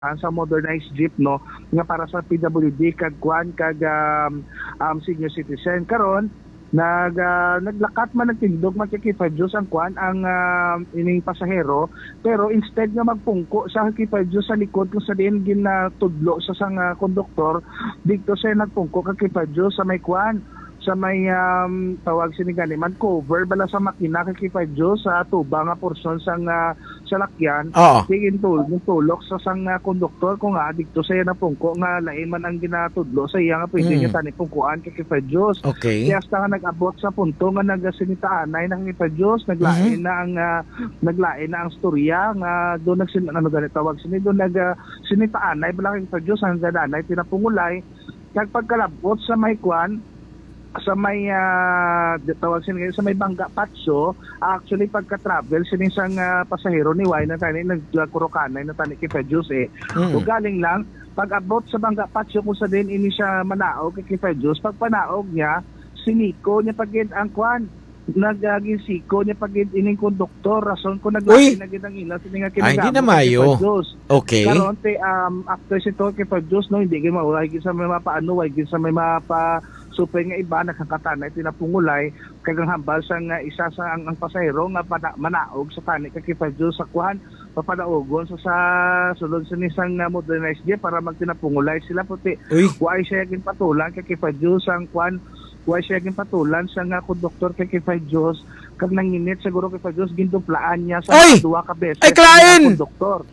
sa modernized jeep no nga para sa PWD kag kuan kag senior citizen karon naglakat man nagtindog man kay 5 Diyos ang kuan ang ining pasahero pero instead nga magpungko sa kay 5 Diyos sa likod kung sa diin ginatudlo sa sang konduktor dito siya nagpungko kay 5 Diyos sa may kuan sa may tawag sinigani man cover bala sa makina kay 5 Diyos sa tuba nga portion sang salakyan tigin tulok sa sang konduktor ko nga dito siya napungko nga lain man ang ginatudlo sa iya nga pwede niya tani pungkuan kay 5 Diyos. Kaya hasta nga nag-abot sa punto nga nagasinitaanay ng 5 Diyos naglain na ang storya nga doon tawag sini doon nagsinitaanay bala kay 5 Diyos ang gadanay pinapungulay kag pagkalabot sa may kuan sa may tawag sa may Bangga Patso actually pagka-travel sinisang pasahero ni Wai na tani nagkurokanay na tani kay Diyos o galing lang pag-abot sa Bangga Patso kung sa din ini siya manaog kay Diyos pag panaog niya siniko niya pagid ang kwan nagagisiko niya pagid ining konduktor rason ko naglaki na gid ang ila sininga hindi na mayo karon after sito kay Diyos no hindi gyud mawala gyud sa may mapaano way gyud sa may mapa super nga iba nakakatanay tinapungulay kagang hambal sa nga isa sa ang pasahero nga manaog sa tani kay 5 Diyos sa kuhan papadaogon sa sulod sa nisang modernized jeep para magtinapungulay sila puti why siya gin patulan kay 5 Diyos ang kuhan why siya gin patulan sa nga konduktor kay 5 Diyos kag nanginit siguro kay 5 Diyos ginduplaan niya sa duwa ka beses ang konduktor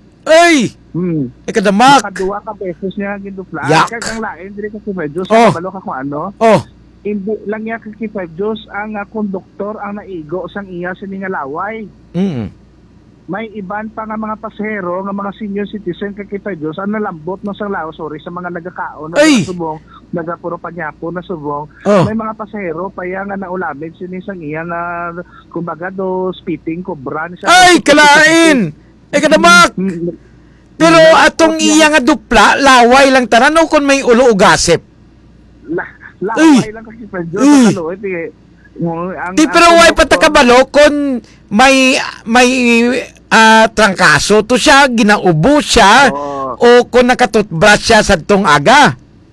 ikadamak kaduwa ka beses niya ginduplaan kag ang lain diri kay 5 Diyos balo ka kung ano hindi lang niya kay 5 Diyos ang konduktor ang naigo sang iya sininga laway may iban pa nga mga pasahero nga mga senior citizen kay 5 Diyos ang nalambot no sang lawas sa mga nagakaon na subong nagapuro panyapo na subong may mga pasahero pa nga naulamig sinisang iya nga kumbaga do spitting cobra kalain kadamak pero atong iya nga dupla laway lang tanan o kon may ulo o gasip laway lang kay 5 Diyos pero way patakabalo kon may trangkaso to siya ginaubo siya o kung nakatutbrush siya sa tong aga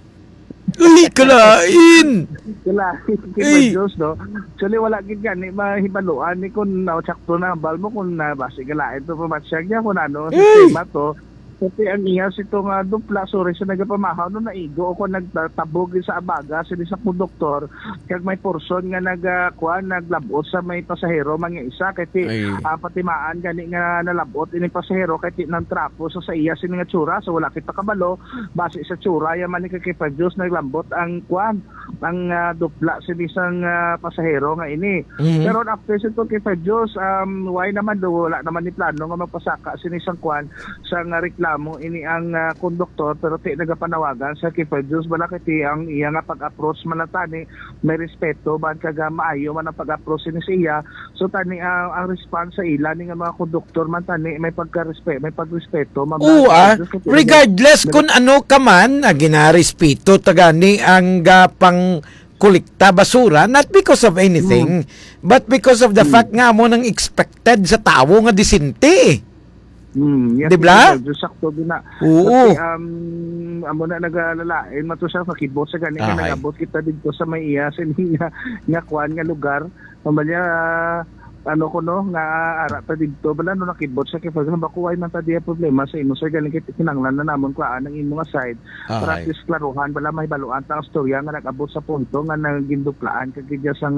kalain kay Diyos no actually wala gid gani mahibaluan ni kun naotsakto na balmo kun basi galain to pamatsyag niya kun ano sistema to kasi ang iya sito nga dupla sorry sa nagapamahaw no naigo ako nagtabog sa abaga sila sa konduktor kag may portion nga naglabot sa may pasahero mga isa kay patimaan gani nga nalabot ini pasahero kay nang trapo sa iya sini nga tsura so wala kita kabalo base sa tsura ya man kay 5 Diyos naglambot ang kwan ang dupla sila sang pasahero nga ini pero after sito kay 5 Diyos why naman do wala naman ni plano nga magpasaka sini sang kwan sang mo ini ang konduktor pero ti nagapanawagan sa kay 5 Diyos bala kay ang iya nga pag-approach man tani may respeto ban kaga maayo man ang pag-approach ni siya so tani ang response sa ila ni nga mga konduktor man tani may pagrespeto regardless kung ano ka man ginarespeto tagani ang pang kolekta basura not because of anything but because of the fact nga mo nang expected sa tawo nga disente yes, dibla? Sakto din na. Oo. Kasi, amo na nagalalain mato siya makibot sa gani nga nagabot kita dito sa may iya sa nga kwan nga lugar. Mamalya ano ko no nga ara ta dito bala no nakibot sa kay pag bakuway man ta diya problema sa imo sir galing kit kinanglan na namon kuan ang imo nga side para at least klaruhan bala mahibaluan ta ang storya nga nagabot sa punto nga naginduplaan kag sa